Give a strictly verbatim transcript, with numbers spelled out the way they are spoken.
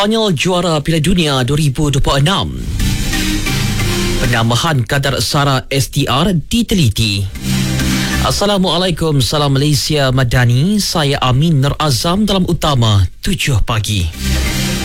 Sepanyol juara Piala Dunia dua ribu dua puluh enam. Penambahan kadar sara S T R diteliti. Assalamualaikum, salam Malaysia Madani. Saya Amin Nur Azam dalam utama tujuh pagi.